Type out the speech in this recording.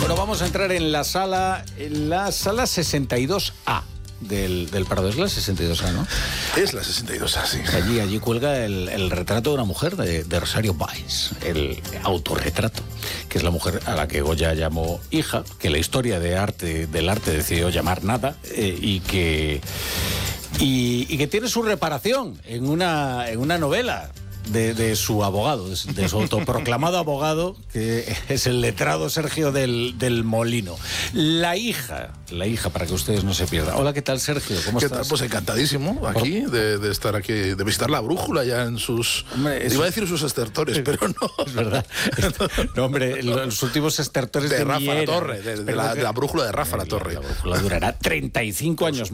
Bueno, vamos a entrar en la sala 62A del Prado. Es la 62A, ¿no? Es la 62A, sí. Allí cuelga el retrato de una mujer de Rosario Valls, el autorretrato, que es la mujer a la que Goya llamó hija, que la historia del arte decidió llamar nada, y que tiene su reparación en una novela de su abogado, de su autoproclamado abogado, que es el letrado Sergio del Molino. La hija, para que ustedes no se pierdan. Hola, ¿qué tal, Sergio? ¿Cómo estás? Pues encantadísimo aquí de estar aquí, de visitar la brújula ya en sus... Hombre, iba a decir sus estertores, pero no. Es verdad. No, hombre, los últimos estertores de de Rafa mi La era. Torre, de la brújula de Rafa La Torre. La brújula durará 35 años